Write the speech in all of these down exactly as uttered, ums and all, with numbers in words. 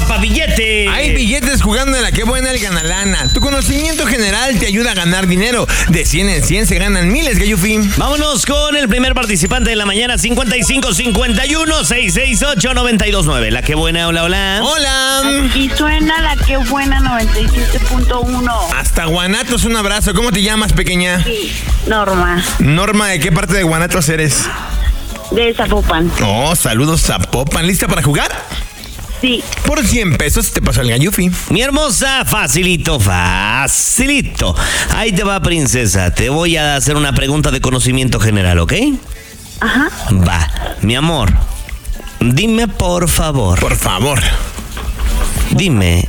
Billete. Hay billetes jugando en la que buena el Ganalana. Tu conocimiento general te ayuda a ganar dinero. De cien en cien se ganan miles, Gayufi. Vámonos con el primer participante de la mañana, cincuenta y cinco cincuenta y uno, seiscientos sesenta y ocho, noventa y dos nueve. La que buena, hola, hola. Hola. Aquí suena la que buena noventa y siete punto uno. Hasta Guanatos, un abrazo. ¿Cómo te llamas, pequeña? Sí, Norma, Norma, ¿de qué parte de Guanatos eres? de Zapopan. Oh, saludos, Zapopan. ¿Lista para jugar? Sí, Por cien pesos te paso el Gayufi. Mi hermosa, facilito, facilito. Ahí te va, princesa. Te voy a hacer una pregunta de conocimiento general, ¿ok? ajá. Va. Mi amor, dime por favor. Por favor. Dime.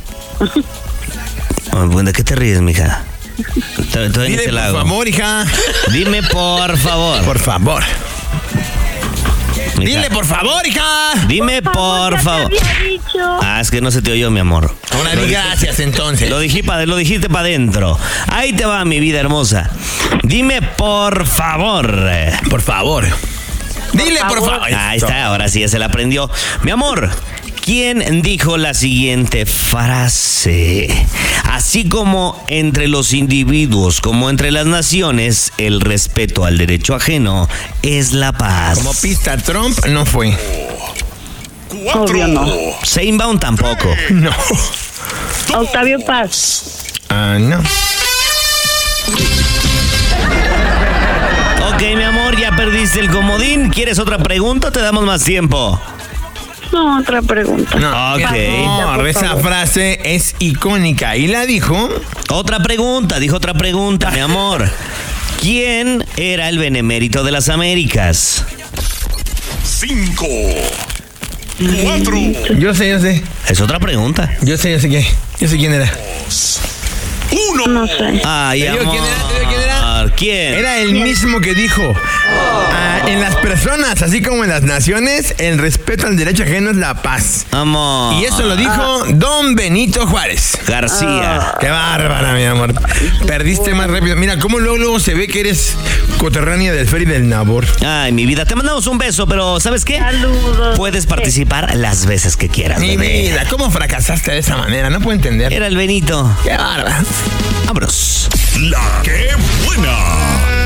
¿De qué te ríes, mija? Todavía ni Dile te la por hago. favor, hija. Dime por favor. Por favor. Mija. Dile por favor, hija. Dime por ya te favor. había dicho. Ah, es que no se te oyó, mi amor. Ahora di gracias, entonces. Lo, dije pa- lo dijiste para adentro. Ahí te va, mi vida hermosa. Dime por favor. Por favor. Dile por favor. favor. Ahí está, ahora sí ya se la aprendió. Mi amor, ¿quién dijo la siguiente frase? Así como entre los individuos, como entre las naciones, el respeto al derecho ajeno es la paz. Como pista, Trump no fue. Obvio no. Sheinbaum tampoco. No. Octavio Paz. Ah, no. Ok, mi amor, ya perdiste el comodín. ¿Quieres otra pregunta o te damos más tiempo? No, otra pregunta. No. Ok. Mi amor, por esa favor. frase es icónica y la dijo. Otra pregunta, dijo otra pregunta, mi amor. ¿Quién era el benemérito de las Américas? Cinco, cuatro, Yo sé, yo sé. Es otra pregunta. Yo sé, yo sé qué. Yo sé quién era. uno. No sé. Ay, ¿Te digo amor. quién era? ¿Te digo quién era? ¿Quién? Era el mismo que dijo. ah, en las personas, así como en las naciones, el respeto al derecho ajeno es la paz. Amor. Y eso lo dijo Don Benito Juárez. García. Qué bárbara, mi amor. Perdiste más rápido. Mira, cómo luego, luego se ve que eres coterránea del Fer y del Nabor. Ay, mi vida, te mandamos un beso, pero ¿sabes qué? Saludos. Puedes participar las veces que quieras, Mi bebé. vida, ¿cómo fracasaste de esa manera? No puedo entender. Era el Benito. Qué bárbara. Vámonos. La que buena.